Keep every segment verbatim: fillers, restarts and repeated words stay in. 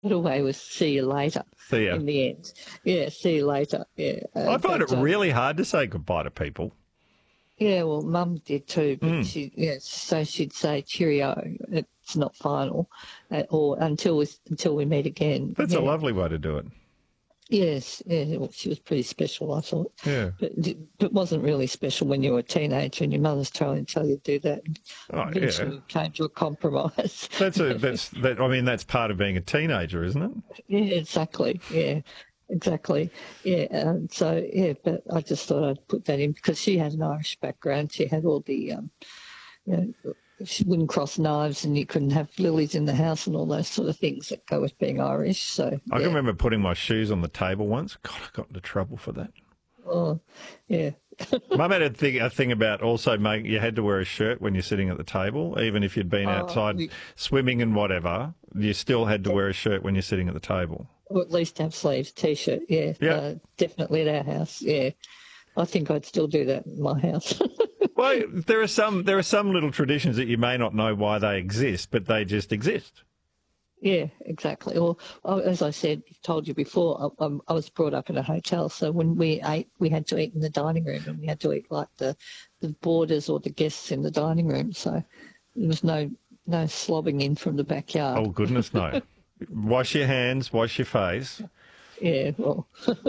got away with see you later. See ya. In the end. Yeah, see you later. Yeah. Uh, I find but, it um, really hard to say goodbye to people. Yeah, well, Mum did too, but Mm. she, yeah, so she'd say cheerio. It's not final, uh, or until we until we meet again. That's yeah. a lovely way to do it. Yes, yeah, well, she was pretty special, I thought. Yeah. But it wasn't really special when you were a teenager and your mother's trying to tell you to do that. Oh, Eventually yeah. we came to a compromise. That's a that's that. I mean, that's part of being a teenager, isn't it? Yeah, exactly. Yeah, exactly. Yeah. Um, so yeah, but I just thought I'd put that in because she had an Irish background. She had all the, um, you know, she wouldn't cross knives, and you couldn't have lilies in the house, and all those sort of things that go with being Irish. So I yeah. can remember putting my shoes on the table once. God, I got into trouble for that. Oh, yeah. Mum had a thing, a thing about also make you had to wear a shirt when you're sitting at the table, even if you'd been Oh, outside we- swimming and whatever. You still had to wear a shirt when you're sitting at the table. Or at least have sleeves, t-shirt. Yeah, Yeah. uh, definitely at our house. Yeah, I think I'd still do that in my house. Well, there are some there are some little traditions that you may not know why they exist, but they just exist. Yeah, exactly. Well, I- as I said, told you before, I, I'm- I was brought up in a hotel, so when we ate, we had to eat in the dining room, and we had to eat like the, the boarders or the guests in the dining room. So there was no no slobbing in from the backyard. Oh goodness, no! Wash your hands, wash your face. Yeah, well,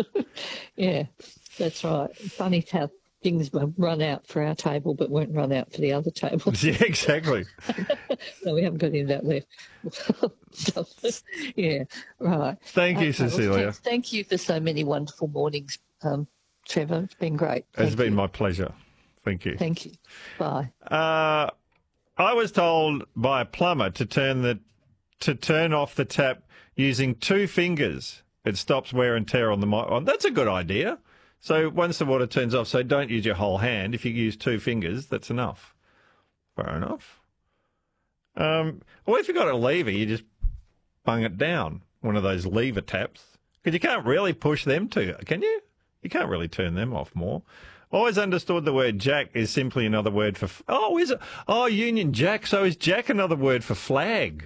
yeah, that's right. Funny how things run out for our table, but weren't run out for the other tables. Yeah, exactly. No, we haven't got into that left. So, yeah, right. Thank you, Okay, well, Cecilia. thanks- thank you for so many wonderful mornings, um, Trevor. It's been great. It's Thank been you. my pleasure. Thank you. Thank you. Bye. Uh, I was told by a plumber to turn the to turn off the tap using two fingers. It stops wear and tear on the mic. Oh, that's a good idea. So once the water turns off, so don't use your whole hand. If you use two fingers, that's enough. Fair enough. Um, or if you've got a lever, you just bung it down. One of those lever taps. Because you can't really push them to, can you? You can't really turn them off more. Always understood the word jack is simply another word for... F- oh, is it? Oh, Union Jack. So is jack another word for flag?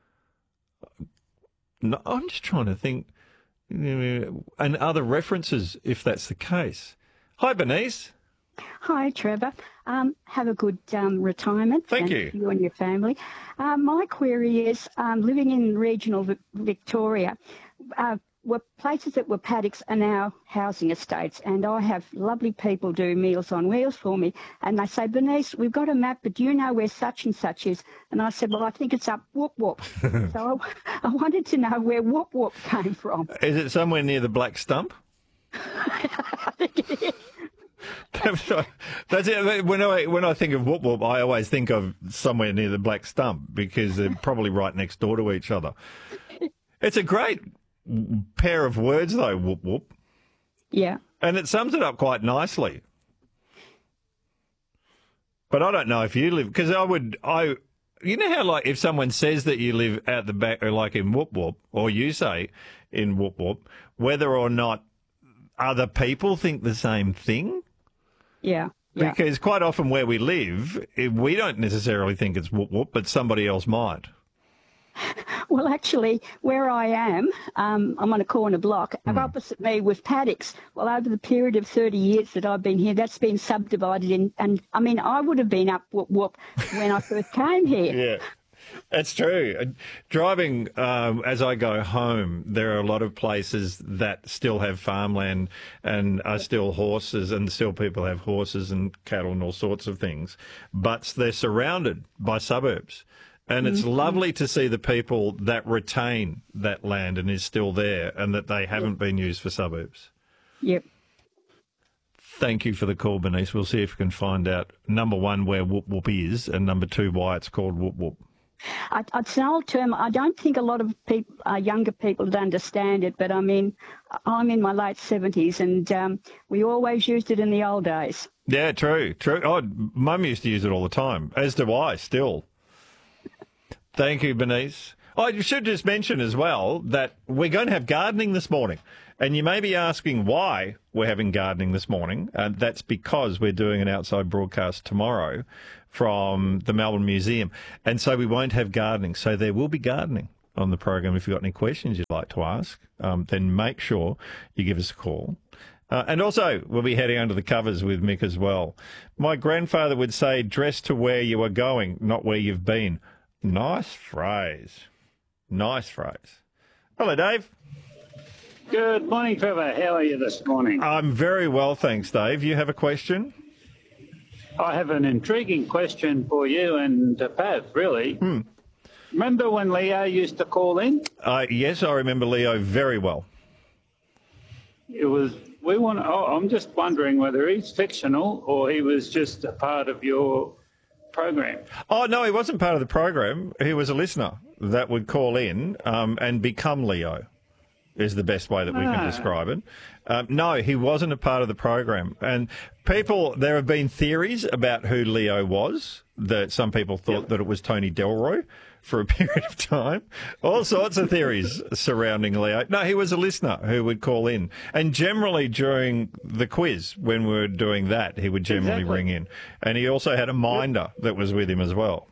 No, I'm just trying to think... and other references, if that's the case. Hi, Bernice. Hi, Trevor. Um, have a good um, retirement. Thank and you. You and your family. Uh, my query is, um, living in regional Vi- Victoria, uh, were places that were paddocks are now housing estates, and I have lovely people do Meals on Wheels for me, and they say, Bernice, we've got a map, but do you know where such and such is? And I said, well, I think it's up Whoop Whoop. So I, I wanted to know where Whoop Whoop came from. Is it somewhere near the Black Stump? I think it is. That's right. That's it. When I when I think of Whoop Whoop, I always think of somewhere near the Black Stump because they're probably right next door to each other. It's a great pair of words, though, Whoop Whoop, Yeah. and it sums it up quite nicely. But I don't know if you live because I would I. You know how like if someone says that you live out the back, or like in Whoop Whoop, or you say in Whoop Whoop, whether or not other people think the same thing. Yeah. Yeah. Because quite often where we live, eh, we don't necessarily think it's whoop whoop, but somebody else might. Well, actually, where I am, um, I'm on a corner block, and opposite me with paddocks. Well, over the period of thirty years that I've been here, that's been subdivided in, and I mean, I would have been up whoop whoop when I first came here. Yeah, that's true. Uh, Driving, um, as I go home, there are a lot of places that still have farmland and are still horses, and still people have horses and cattle and all sorts of things, but they're surrounded by suburbs. And it's lovely to see the people that retain that land and is still there and that they haven't been used for suburbs. Yep. Thank you for the call, Bernice. We'll see if we can find out, number one, where Whoop Whoop is, and number two, why it's called Whoop Whoop. I, it's an old term. I don't think a lot of people, uh, younger people would understand it, but I mean, I'm in my late seventies, and um, we always used it in the old days. Yeah, true, true. Oh, Mum used to use it all the time, as do I still. Thank you, Bernice. I should just mention as well that we're going to have gardening this morning. And you may be asking why we're having gardening this morning. And that's because we're doing an outside broadcast tomorrow from the Melbourne Museum. And so we won't have gardening. So there will be gardening on the program, if you've got any questions you'd like to ask, um, then make sure you give us a call. Uh, and also, we'll be heading under the covers with Mick as well. My grandfather would say, dress to where you are going, not where you've been. Nice phrase. Nice phrase. Hello, Dave. Good morning, Trevor. How are you this morning? I'm very well, thanks, Dave. You have a question? I have an intriguing question for you and uh, Pav, really. Hmm. Remember when Leo used to call in? Uh, yes, I remember Leo very well. It was, we want, oh, I'm just wondering whether he's fictional or he was just a part of your program. Oh, no, he wasn't part of the program. He was a listener that would call in um, and become Leo, is the best way that we Ah. can describe it. Um, no, he wasn't a part of the program. And people, there have been theories about who Leo was, that some people thought Yep. that it was Tony Delroy for a period of time. All sorts of theories surrounding Leo. No, he was a listener who would call in. And generally during the quiz, when we were doing that, he would generally Exactly. ring in. And he also had a minder that was with him as well.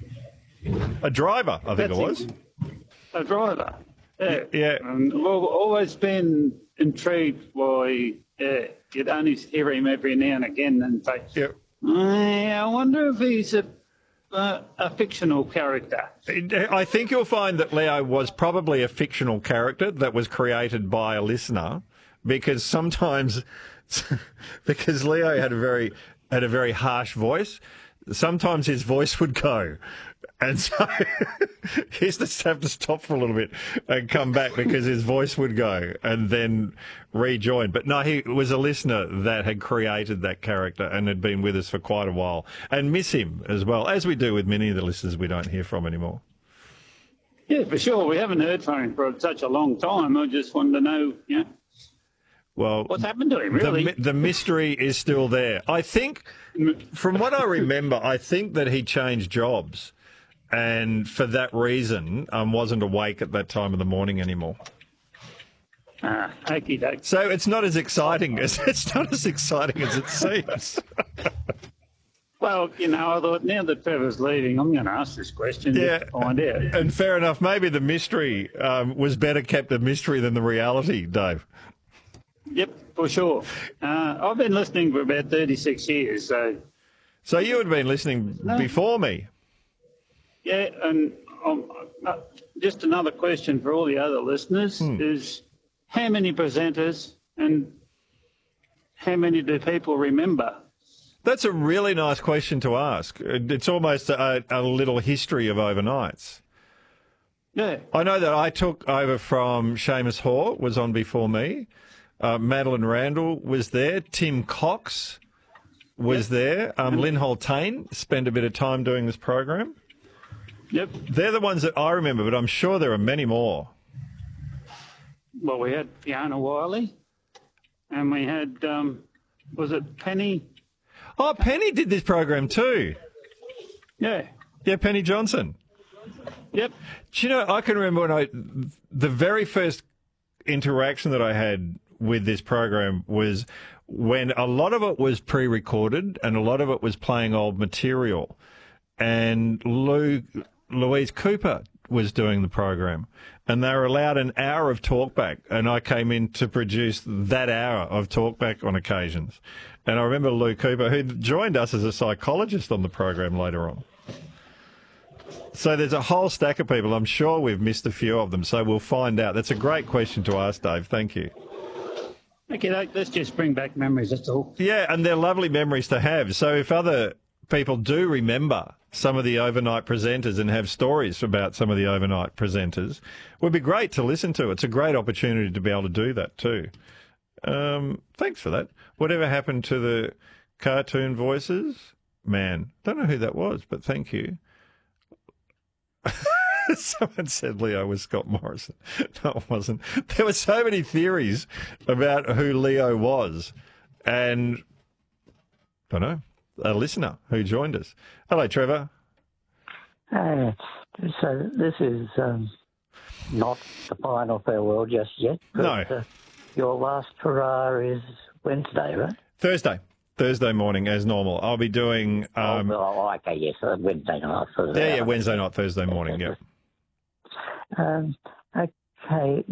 A driver, I think That's it was. it. A driver. Yeah. Yeah. And we've always been intrigued by, uh, you'd only hear him every now and again and say, Yep. I wonder if he's a, uh, a fictional character. I think you'll find that Leo was probably a fictional character that was created by a listener, because sometimes, because Leo had a very had a very harsh voice, sometimes his voice would go. And so he used to have to stop for a little bit and come back because his voice would go and then rejoin. But no, he was a listener that had created that character and had been with us for quite a while, and miss him as well, as we do with many of the listeners we don't hear from anymore. Yeah, for sure. We haven't heard from him for such a long time. I just wanted to know, you know, Well, what's happened to him, the, really. mi- the mystery is still there. I think, from what I remember, I think that he changed jobs, and for that reason, um, wasn't awake at that time of the morning anymore. Ah, okie doke. So it's not as exciting as it's not as exciting as it seems. Well, you know, I thought now that Trevor's leaving, I'm going to ask this question Yeah. just to find out. And fair enough. Maybe the mystery um, was better kept a mystery than the reality, Dave. Yep, for sure. Uh, I've been listening for about thirty-six years, so So you had been listening No. before me. yeah. And um, uh, just another question for all the other listeners Hmm. is, how many presenters and how many do people remember? That's a really nice question to ask. It's almost a, a little history of overnights. Yeah, I know that I took over from Seamus Hoare, was on before me. Uh, Madeline Randall was there. Tim Cox was there. Um, Lynn Holtain spent a bit of time doing this program. yep. They're the ones that I remember, but I'm sure there are many more. Well, we had Fiona Wiley, and we had, um, was it Penny? Oh, Penny did this program too. Yeah, Yeah, Penny Johnson. yep. Do you know, I can remember when I, the very first interaction that I had with this program was when a lot of it was pre-recorded and a lot of it was playing old material. And Lou, Louise Cooper was doing the program, and they were allowed an hour of talkback, and I came in to produce that hour of talkback on occasions. And I remember Lou Cooper, who joined us as a psychologist on the program later on. So there's a whole stack of people. I'm sure we've missed a few of them, so we'll find out. That's a great question to ask, Dave. Thank you. Okay, that- let's just bring back memories, that's all. Yeah, and they're lovely memories to have. So if other people do remember some of the overnight presenters and have stories about some of the overnight presenters, it would be great to listen to. It's a great opportunity to be able to do that too. Um, thanks for that. Whatever happened to the cartoon voices? Man, don't know who that was, but thank you. Someone said Leo was Scott Morrison. No, it wasn't. There were so many theories about who Leo was. And, I don't know, a listener who joined us. Hello, Trevor. Uh, so this is um, not the final farewell just yet. But, No. Uh, your last hurrah is Wednesday, right? Thursday. Thursday morning, as normal. I'll be doing... Um, oh, oh, okay, yes, uh, Wednesday night. For yeah, yeah, Wednesday night, Thursday morning, yeah. Um, okay,